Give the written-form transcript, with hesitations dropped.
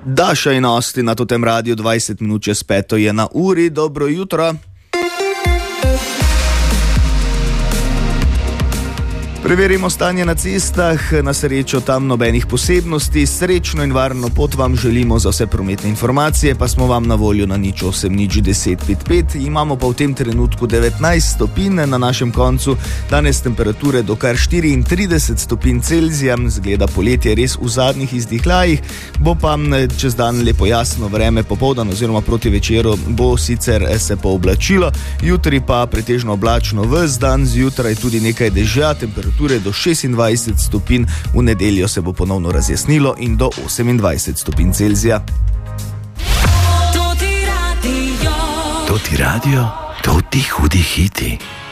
Daša in Osti na tem radiju 20 minut čez 5 je na uri. Dobro jutro. Preverimo stanje na cestah, na srečo tam nobenih posebnosti. Srečno in varno pot vam želimo. Za vse prometne informacije pa smo vam na voljo na 08 10 55. Imamo pa v tem trenutku 19 stopinj na našem koncu. Danes temperature do kar 34 stopinj Celzija. Zgleda poletje res v zadnjih izdihljajih. Bo pa čez dan lepo jasno vreme, popoldan oziroma proti večeru bo sicer se pooblačilo. Jutri pa pretežno oblačno ves dan, zjutraj tudi nekaj dežja, temperature do 26 stopinj, v nedeljo se bo ponovno razjasnilo in do 28 stopinj Celzija. To ti radio, to ti hudi hiti.